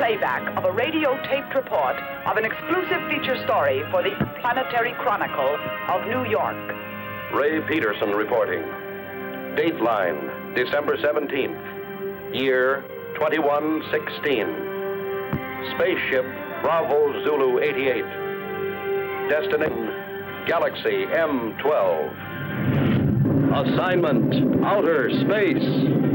playback of a radio-taped report of an exclusive feature story for the Planetary Chronicle of New York. Ray Peterson reporting. Dateline, December 17th, year 2116. Spaceship Bravo Zulu 88. Destination, Galaxy M12. Assignment, outer space.